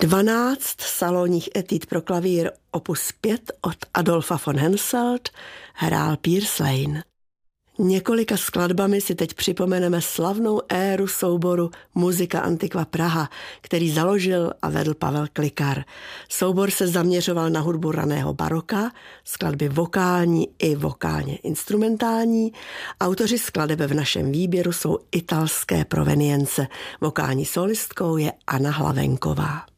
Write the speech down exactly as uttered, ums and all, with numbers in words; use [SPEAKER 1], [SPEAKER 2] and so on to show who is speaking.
[SPEAKER 1] dvanáct salonních etud pro klavír opus pět od Adolfa von Henselt hrál Piers Lane. Několika skladbami si teď připomeneme slavnou éru souboru Muzika Antiqua Praha, který založil a vedl Pavel Klikar. Soubor se zaměřoval na hudbu raného baroka, skladby vokální i vokálně instrumentální. Autoři skladeb v našem výběru jsou italské provenience. Vokální solistkou je Anna Hlavenková.